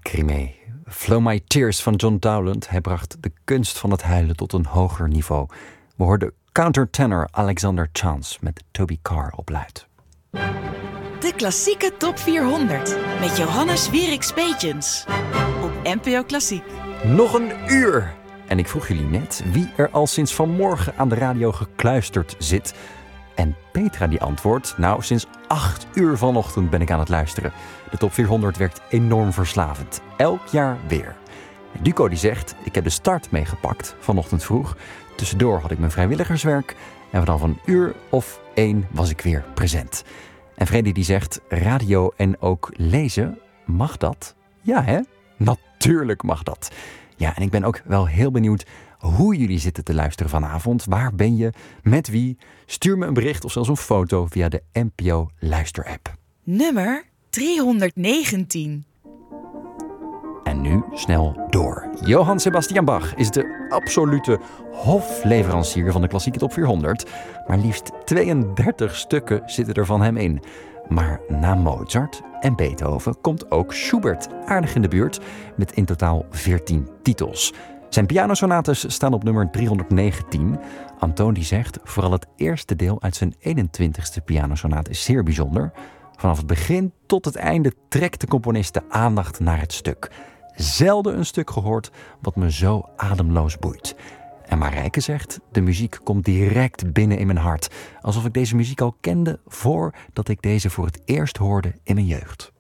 Crimée. Flow My Tears van John Dowland. Hij bracht de kunst van het huilen tot een hoger niveau. We hoorden countertenor Alexander Chance met Toby Carr op luid. De klassieke top 400 met Johannes Wierix-Petjens op NPO Klassiek. Nog een uur! En ik vroeg jullie net wie er al sinds vanmorgen aan de radio gekluisterd zit. En Petra die antwoordt, nou sinds 8 uur vanochtend ben ik aan het luisteren. De top 400 werkt enorm verslavend. Elk jaar weer. Duco die zegt, ik heb de start meegepakt vanochtend vroeg. Tussendoor had ik mijn vrijwilligerswerk. En vanaf 1:01 was ik weer present. En Freddy die zegt, radio en ook lezen, mag dat? Ja hè? Natuurlijk mag dat. Ja, en ik ben ook wel heel benieuwd hoe jullie zitten te luisteren vanavond. Waar ben je? Met wie? Stuur me een bericht of zelfs een foto via de NPO Luisterapp. Nummer 319. En nu snel door. Johann Sebastian Bach is de absolute hofleverancier van de klassieke top 400. Maar liefst 32 stukken zitten er van hem in. Maar na Mozart en Beethoven komt ook Schubert aardig in de buurt met in totaal 14 titels. Zijn pianosonates staan op nummer 319. Antoon die zegt, vooral het eerste deel uit zijn 21ste pianosonate is zeer bijzonder. Vanaf het begin tot het einde trekt de componist de aandacht naar het stuk. Zelden een stuk gehoord wat me zo ademloos boeit. En Marijke zegt, de muziek komt direct binnen in mijn hart. Alsof ik deze muziek al kende voordat ik deze voor het eerst hoorde in mijn jeugd.